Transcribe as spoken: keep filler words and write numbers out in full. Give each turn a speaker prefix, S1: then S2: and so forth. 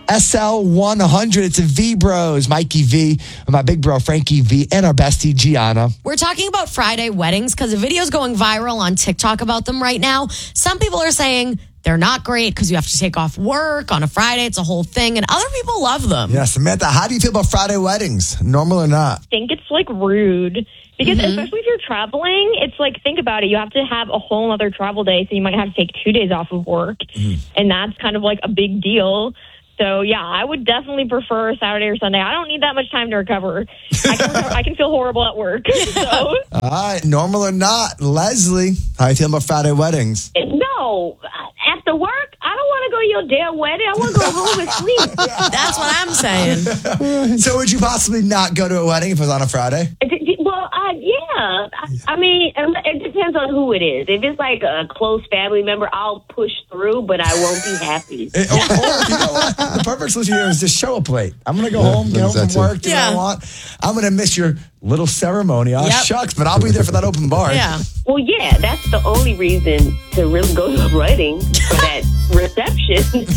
S1: S L one hundred. It's a V Bros. Mikey V, and my big bro Frankie V, and our bestie Gianna.
S2: We're talking about Friday weddings because a video's going viral on TikTok about them right now. Some people are saying they're not great because you have to take off work on a Friday. It's a whole thing. And other people love them.
S1: Yeah, Samantha, how do you feel about Friday weddings? Normal or not?
S3: I think it's like rude because
S2: Mm-hmm.
S3: especially if you're traveling, it's like, think about it. You have to have a whole other travel day. So you might have to take two days off of work.
S1: Mm-hmm.
S3: And that's kind of like a big deal. So, yeah, I would definitely prefer Saturday or Sunday. I don't need that much time to recover. I can, recover, I can feel horrible at work. So,
S1: All right, normal or not? Leslie, how you feel about Friday weddings?
S4: No, after work, I don't want to go to your damn wedding. I want to go home and sleep.
S2: That's what I'm saying.
S1: So would you possibly not go to a wedding if it was on a Friday?
S4: Well, uh, yeah. I, I mean, it depends on who it is. If it's like a close family member, I'll push through, but I won't be happy.
S1: Or, or, you know what? The perfect solution here is just show up late. I'm going to go home, get home from work, do what
S2: Yeah.
S1: I want. I'm going to miss your little ceremony. Oh,
S2: Yep.
S1: shucks, but I'll be there for that open bar.
S2: Yeah.
S4: Well, yeah, that's the only reason to really go to a wedding, for that reception.